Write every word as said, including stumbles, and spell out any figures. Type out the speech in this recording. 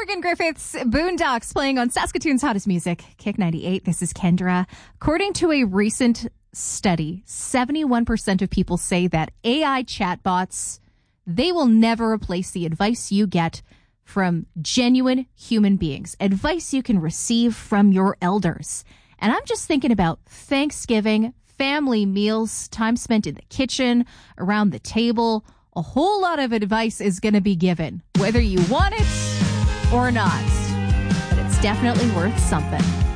Morgan Griffiths, Boondocks, playing on Saskatoon's hottest music, Kick ninety-eight. This is Kendra. According to a recent study, seventy-one percent of people say that A I chatbots, they will never replace the advice you get from genuine human beings, advice you can receive from your elders. And I'm just thinking about Thanksgiving, family meals, time spent in the kitchen, around the table. A whole lot of advice is going to be given, whether you want it or not. But it's definitely worth something.